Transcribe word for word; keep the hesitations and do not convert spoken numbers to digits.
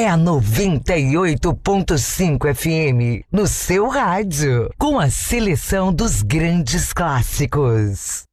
é a noventa e oito ponto cinco F M, no seu rádio, com a seleção dos grandes clássicos.